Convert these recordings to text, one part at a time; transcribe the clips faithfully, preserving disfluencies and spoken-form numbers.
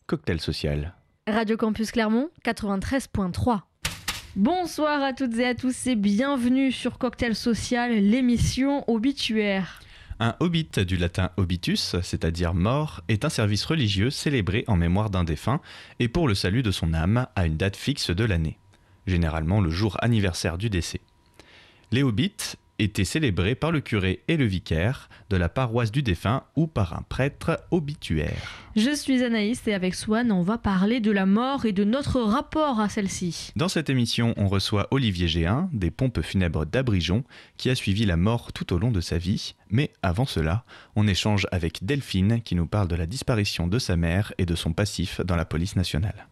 Cocktail social. Radio Campus Clermont, quatre-vingt-treize point trois. Bonsoir à toutes et à tous et bienvenue sur Cocktail Social, l'émission obituaire. Un obit du latin obitus, c'est-à-dire mort, est un service religieux célébré en mémoire d'un défunt et pour le salut de son âme à une date fixe de l'année, généralement le jour anniversaire du décès. Les obits étaient célébrés par le curé et le vicaire de la paroisse du défunt ou par un prêtre obituaire. Je suis Anaïs et avec Swan, on va parler de la mort et de notre rapport à celle-ci. Dans cette émission, on reçoit Olivier Géhin, des pompes funèbres d'Abrigeon, qui a suivi la mort tout au long de sa vie. Mais avant cela, on échange avec Delphine, qui nous parle de la disparition de sa mère et de son passif dans la police nationale.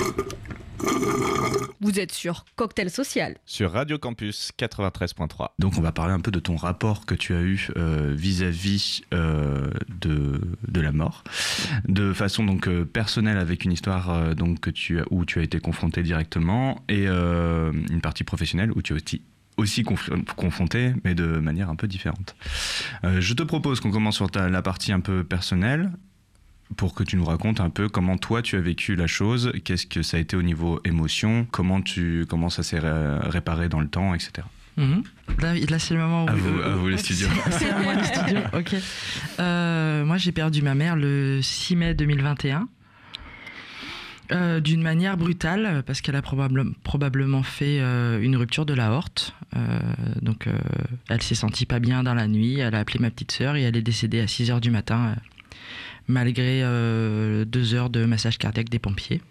Vous êtes sur Cocktail Social. Sur Radio Campus quatre-vingt-treize point trois. Donc on va parler un peu de ton rapport que tu as eu euh, vis-à-vis euh, de, de la mort, de façon donc euh, personnelle avec une histoire euh, donc, que tu as, où tu as été confronté directement et euh, une partie professionnelle où tu as aussi aussi conf- confronté mais de manière un peu différente. Euh, je te propose qu'on commence sur ta, la partie un peu personnelle, pour que tu nous racontes un peu comment toi tu as vécu la chose, qu'est-ce que ça a été au niveau émotion, comment, tu, comment ça s'est ré- réparé dans le temps, et cetera. Mmh. Là, là, c'est le moment où... À vous, à vous les studios. C'est à moi les studios, ok. Euh, moi, j'ai perdu ma mère le six mai deux mille vingt et un. Euh, d'une manière brutale, parce qu'elle a probable, probablement fait euh, une rupture de l'aorte. Euh, donc, euh, elle s'est sentie pas bien dans la nuit, elle a appelé ma petite sœur et elle est décédée à six heures du matin, euh, malgré euh, deux heures de massage cardiaque des pompiers.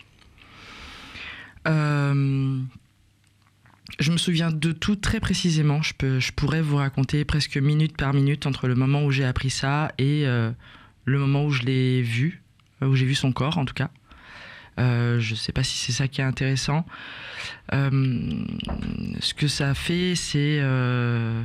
Euh, je me souviens de tout très précisément. Je, peux, je pourrais vous raconter presque minute par minute entre le moment où j'ai appris ça et euh, le moment où je l'ai vu, où j'ai vu son corps en tout cas. Euh, je ne sais pas si c'est ça qui est intéressant. Euh, ce que ça a fait, c'est euh,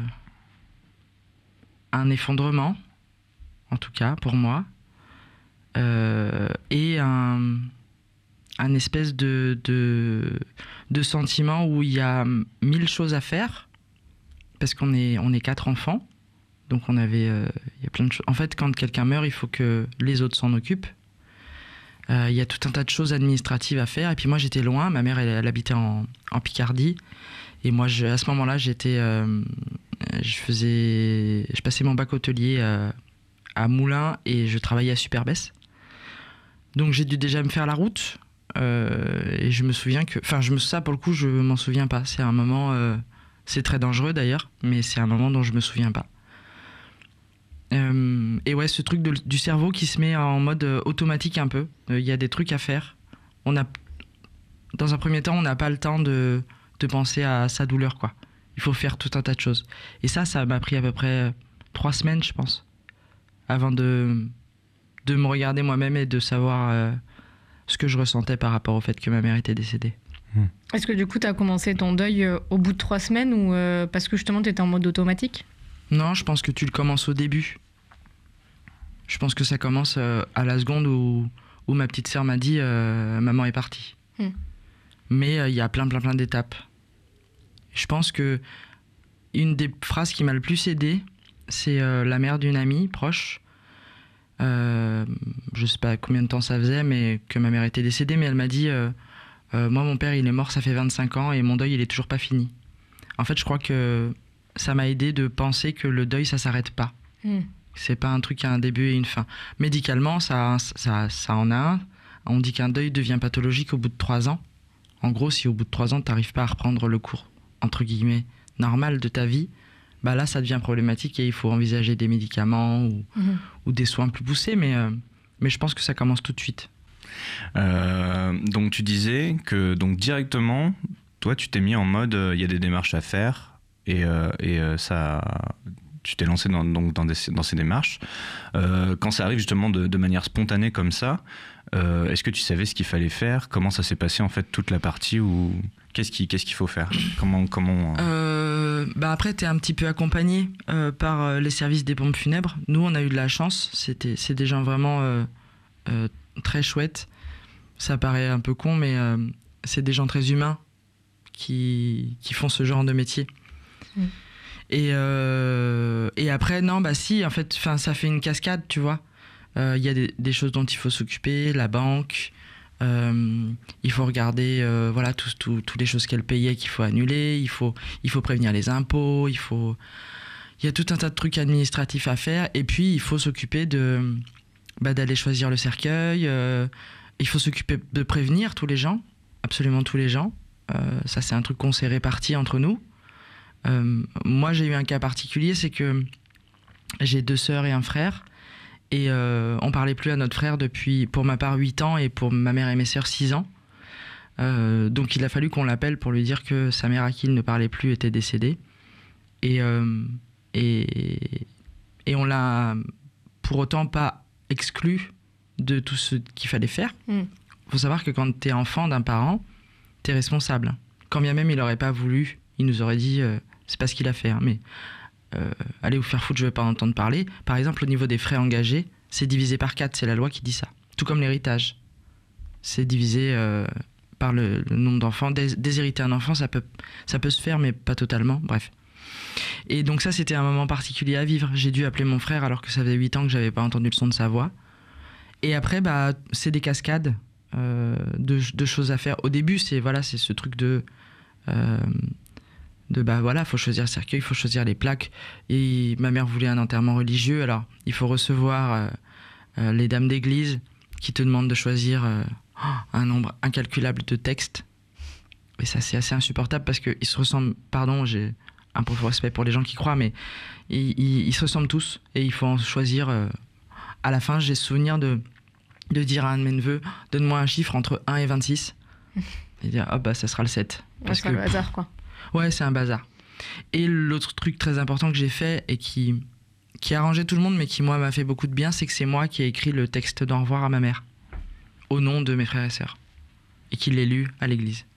un effondrement, en tout cas pour moi. Euh, et un, un espèce de, de, de sentiment où il y a mille choses à faire, parce qu'on est, on est quatre enfants, donc on avait, euh, il y a plein de choses. En fait, quand quelqu'un meurt, il faut que les autres s'en occupent. Euh, il y a tout un tas de choses administratives à faire, et puis moi j'étais loin, ma mère elle, elle habitait en, en Picardie, et moi je, à ce moment-là j'étais, euh, je faisais, je passais mon bac hôtelier euh, à Moulins et je travaillais à Superbès. Donc j'ai dû déjà me faire la route euh, et je me souviens que... Enfin, je me, ça pour le coup, je m'en souviens pas. C'est un moment... Euh, c'est très dangereux d'ailleurs, mais c'est un moment dont je me souviens pas. Euh, et ouais, ce truc de, du cerveau qui se met en mode automatique un peu. Il euh, y a des trucs à faire. On a, dans un premier temps, on n'a pas le temps de, de penser à sa douleur, quoi. Il faut faire tout un tas de choses. Et ça, ça m'a pris à peu près trois semaines, je pense, avant de... de me regarder moi-même et de savoir euh, ce que je ressentais par rapport au fait que ma mère était décédée. Est-ce que du coup tu as commencé ton deuil euh, au bout de trois semaines ou euh, parce que justement tu étais en mode automatique ? Non, je pense que tu le commences au début. Je pense que ça commence euh, à la seconde où, où ma petite sœur m'a dit euh, « maman est partie hmm. ». Mais il euh, y a plein plein plein d'étapes. Je pense que une des phrases qui m'a le plus aidé, c'est euh, la mère d'une amie proche. Euh, je sais pas combien de temps ça faisait, mais que ma mère était décédée, mais elle m'a dit euh, euh, moi mon père il est mort ça fait vingt-cinq ans et mon deuil il est toujours pas fini. En fait je crois que ça m'a aidé de penser que le deuil ça s'arrête pas. Mm. C'est pas un truc qui a un début et une fin. Médicalement ça, ça, ça en a un. On dit qu'un deuil devient pathologique au bout de trois ans. En gros si au bout de trois ans t'arrives pas à reprendre le cours entre guillemets normal de ta vie, bah là ça devient problématique et il faut envisager des médicaments ou, mmh. ou des soins plus poussés, mais, euh, mais je pense que ça commence tout de suite. Euh, donc tu disais que donc directement, toi tu t'es mis en mode, il euh, y a des démarches à faire et, euh, et euh, ça, tu t'es lancé dans, donc, dans, des, dans ces démarches. Euh, quand ça arrive justement de, de manière spontanée comme ça, euh, est-ce que tu savais ce qu'il fallait faire ? Comment ça s'est passé en fait toute la partie où... Qu'est-ce, qui, qu'est-ce qu'il faut faire ? Comment, comment... Euh, bah après, tu es un petit peu accompagné euh, par les services des pompes funèbres. Nous, on a eu de la chance. C'était, c'est des gens vraiment euh, euh, très chouettes. Ça paraît un peu con, mais euh, c'est des gens très humains qui, qui font ce genre de métier. Mmh. Et, euh, et après, non, bah si, en fait, ça fait une cascade, tu vois. Il euh, y a des, des choses dont il faut s'occuper, la banque... Euh, il faut regarder euh, voilà, toutes tout, tout les choses qu'elle payait qu'il faut annuler, il faut, il faut prévenir les impôts, il faut... Il y a tout un tas de trucs administratifs à faire, et puis il faut s'occuper de, bah, d'aller choisir le cercueil, euh, il faut s'occuper de prévenir tous les gens, absolument tous les gens. Euh, ça, c'est un truc qu'on s'est réparti entre nous. Euh, moi, j'ai eu un cas particulier, c'est que j'ai deux sœurs et un frère, et euh, on parlait plus à notre frère depuis, pour ma part, huit ans, et pour ma mère et mes sœurs, six ans. Euh, donc il a fallu qu'on l'appelle pour lui dire que sa mère à qui il ne parlait plus était décédée. Et, euh, et, et on l'a pour autant pas exclu de tout ce qu'il fallait faire. Il mm. faut savoir que quand t'es enfant d'un parent, t'es responsable. Quand bien même il aurait pas voulu, il nous aurait dit euh, c'est pas ce qu'il a fait, hein, mais euh, allez vous faire foutre, je veux pas en entendre parler. Par exemple, au niveau des frais engagés, c'est divisé par quatre, c'est la loi qui dit ça. Tout comme l'héritage. C'est divisé euh, par le, le nombre d'enfants. Dés- déshériter un enfant, ça peut, ça peut se faire, mais pas totalement. Bref. Et donc ça, c'était un moment particulier à vivre. J'ai dû appeler mon frère alors que ça faisait huit ans que j'avais pas entendu le son de sa voix. Et après, bah, c'est des cascades euh, de, de choses à faire. Au début, c'est, voilà, c'est ce truc de... Euh, de bah voilà, faut choisir le cercueil, il faut choisir les plaques. Et ma mère voulait un enterrement religieux, alors il faut recevoir euh, euh, les dames d'église qui te demandent de choisir euh, un nombre incalculable de textes. Et ça, c'est assez insupportable parce qu'ils se ressemblent, pardon, j'ai un profond respect pour les gens qui croient, mais ils, ils, ils se ressemblent tous et il faut en choisir. Euh, à la fin, j'ai souvenir de, de dire à un de mes neveux, donne-moi un chiffre entre un et vingt-six. Et dire, oh bah ça sera le sept. Parce que... le hasard, quoi. Ouais, c'est un bazar. Et l'autre truc très important que j'ai fait et qui, qui a arrangé tout le monde, mais qui, moi, m'a fait beaucoup de bien, c'est que c'est moi qui ai écrit le texte d'au revoir à ma mère, au nom de mes frères et sœurs, et qui l'ai lu à l'église.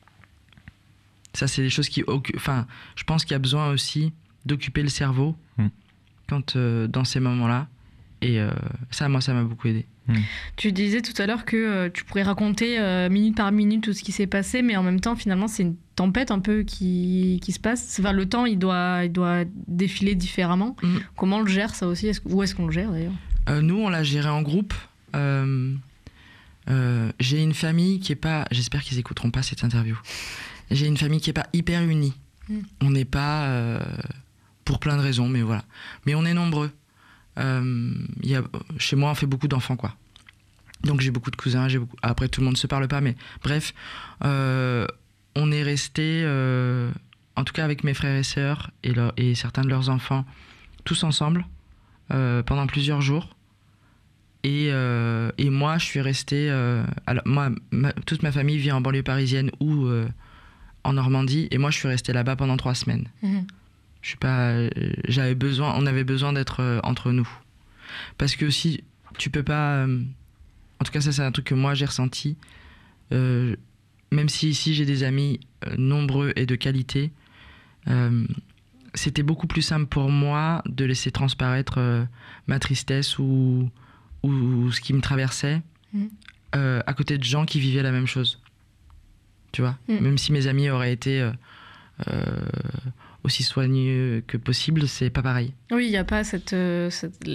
Ça, c'est des choses qui... Enfin, je pense qu'il y a besoin aussi d'occuper le cerveau mmh. quand, euh, dans ces moments-là. Et euh, ça, moi, ça m'a beaucoup aidé. Mmh. Tu disais tout à l'heure que euh, tu pourrais raconter euh, minute par minute tout ce qui s'est passé, mais en même temps, finalement, c'est une tempête un peu qui, qui se passe. Enfin, le temps, il doit, il doit défiler différemment. Mmh. Comment on le gère, ça aussi? Est-ce, où est-ce qu'on le gère, d'ailleurs? euh, Nous, on l'a géré en groupe. Euh, euh, j'ai une famille qui est pas... J'espère qu'ils écouteront pas cette interview. J'ai une famille qui est pas hyper unie. Mmh. On n'est pas... Euh, pour plein de raisons, mais voilà. Mais on est nombreux. Euh, y a, chez moi on fait beaucoup d'enfants quoi, donc j'ai beaucoup de cousins, j'ai beaucoup... après tout le monde se parle pas, mais bref euh, on est resté euh, en tout cas avec mes frères et sœurs et, leur, et certains de leurs enfants tous ensemble euh, pendant plusieurs jours et, euh, et moi je suis resté euh, alors, moi, ma, toute ma famille vit en banlieue parisienne ou euh, en Normandie et moi je suis resté là-bas pendant trois semaines. Mmh. Je suis pas, j'avais besoin, on avait besoin d'être euh, entre nous. Parce que si tu peux pas, euh, en tout cas ça c'est un truc que moi j'ai ressenti, euh, même si ici j'ai des amis euh, nombreux et de qualité, euh, c'était beaucoup plus simple pour moi de laisser transparaître euh, ma tristesse ou, ou, ou ce qui me traversait mmh. euh, à côté de gens qui vivaient la même chose. Tu vois, mmh. même si mes amis auraient été... Euh, euh, aussi soigneux que possible, c'est pas pareil. Oui, il n'y a pas cette, euh, cette,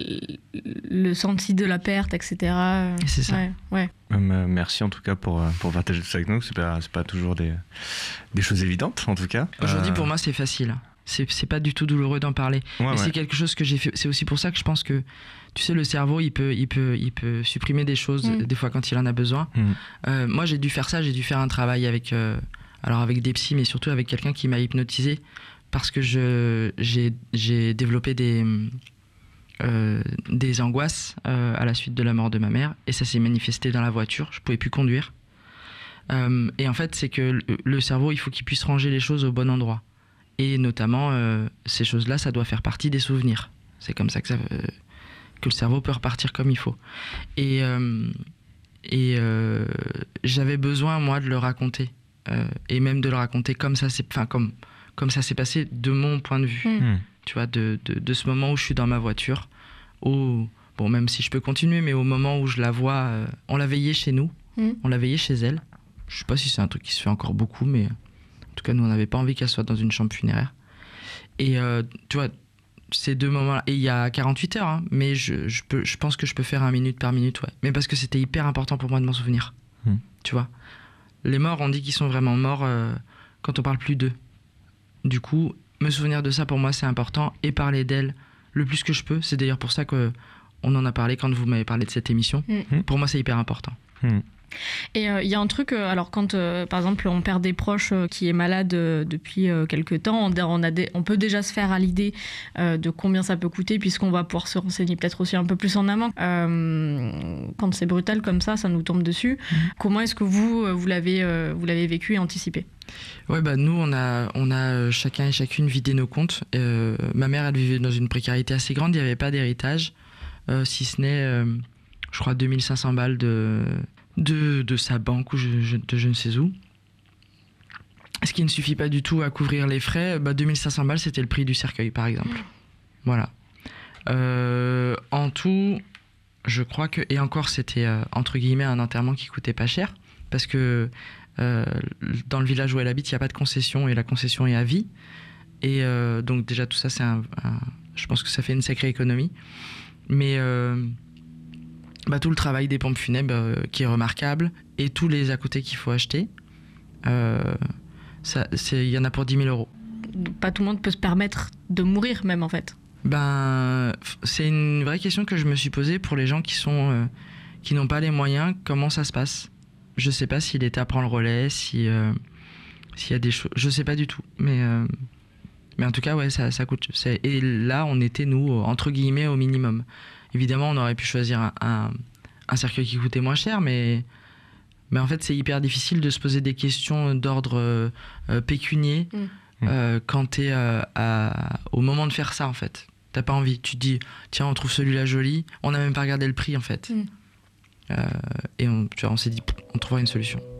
le senti de la perte, et cetera. C'est ça. Ouais, ouais. Euh, merci en tout cas pour, pour partager tout ça avec nous. C'est pas, c'est pas toujours des, des choses évidentes, en tout cas. Aujourd'hui, euh... pour moi, c'est facile. C'est, c'est pas du tout douloureux d'en parler. Ouais, Mais ouais. c'est quelque chose que j'ai fait. C'est aussi pour ça que je pense que, tu sais, le cerveau, il peut, il peut, il peut supprimer des choses, mmh. des fois, quand il en a besoin. Mmh. Euh, moi, j'ai dû faire ça. J'ai dû faire un travail avec, euh, alors avec des psys, mais surtout avec quelqu'un qui m'a hypnotisé. Parce que je, j'ai, j'ai développé des, euh, des angoisses euh, à la suite de la mort de ma mère. Et ça s'est manifesté dans la voiture. Je ne pouvais plus conduire. Euh, et en fait, c'est que le, le cerveau, il faut qu'il puisse ranger les choses au bon endroit. Et notamment, euh, ces choses-là, ça doit faire partie des souvenirs. C'est comme ça que, ça, euh, que le cerveau peut repartir comme il faut. Et, euh, et euh, j'avais besoin, moi, de le raconter. Euh, et même de le raconter comme ça. C'est, enfin, comme... comme ça s'est passé de mon point de vue, mmh. tu vois, de, de, de ce moment où je suis dans ma voiture, où, bon, même si je peux continuer, mais au moment où je la vois, euh, on l'a veillée chez nous, mmh. on l'a veillée chez elle. Je sais pas si c'est un truc qui se fait encore beaucoup, mais en tout cas, nous, on n'avait pas envie qu'elle soit dans une chambre funéraire. Et euh, tu vois, ces deux moments-là, et il y a quarante-huit heures, hein, mais je, je, peux, je pense que je peux faire un minute par minute, ouais. Mais parce que c'était hyper important pour moi de m'en souvenir. Mmh. Tu vois, les morts, on dit qu'ils sont vraiment morts euh, quand on parle plus d'eux. Du coup, me souvenir de ça, pour moi, c'est important. Et parler d'elle le plus que je peux. C'est d'ailleurs pour ça qu'on en a parlé quand vous m'avez parlé de cette émission. Mmh. Pour moi, c'est hyper important. Mmh. Et il euh, y a un truc, euh, alors quand euh, par exemple on perd des proches euh, qui est malade euh, depuis euh, quelques temps, on, on, a des, on peut déjà se faire à l'idée euh, de combien ça peut coûter, puisqu'on va pouvoir se renseigner peut-être aussi un peu plus en amont. Euh, quand c'est brutal comme ça, ça nous tombe dessus. Mmh. Comment est-ce que vous, vous l'avez, euh, vous l'avez vécu et anticipé ? Ouais, bah nous on a, on a chacun et chacune vidé nos comptes. Euh, ma mère, elle vivait dans une précarité assez grande, il n'y avait pas d'héritage, euh, si ce n'est, euh, je crois, deux mille cinq cents balles de... De, de sa banque ou je, je, de je ne sais où. Ce qui ne suffit pas du tout à couvrir les frais. Bah, deux mille cinq cents balles, c'était le prix du cercueil, par exemple. Voilà. Euh, en tout, je crois que... Et encore, c'était, euh, entre guillemets, un enterrement qui coûtait pas cher. Parce que euh, dans le village où elle habite, il n'y a pas de concession et la concession est à vie. Et euh, donc déjà, tout ça, c'est un, un... Je pense que ça fait une sacrée économie. Mais... Euh, Bah, tout le travail des pompes funèbres euh, qui est remarquable et tous les à côté qu'il faut acheter, euh, il y en a pour dix mille euros. Pas tout le monde peut se permettre de mourir même en fait. Ben, c'est une vraie question que je me suis posée pour les gens qui sont euh, qui n'ont pas les moyens. Comment ça se passe ? Je sais pas si l'État prend le relais, si euh, s'il y a des choses, je sais pas du tout. Mais euh, mais en tout cas ouais ça ça coûte. Et là on était nous entre guillemets au minimum. Évidemment, on aurait pu choisir un, un, un cercueil qui coûtait moins cher, mais, mais en fait, c'est hyper difficile de se poser des questions d'ordre euh, euh, pécunier mmh. euh, quand t'es euh, à, au moment de faire ça, en fait. T'as pas envie. Tu te dis, tiens, on trouve celui-là joli. On n'a même pas regardé le prix, en fait. Mmh. Euh, et on, tu vois, on s'est dit, on trouvera une solution.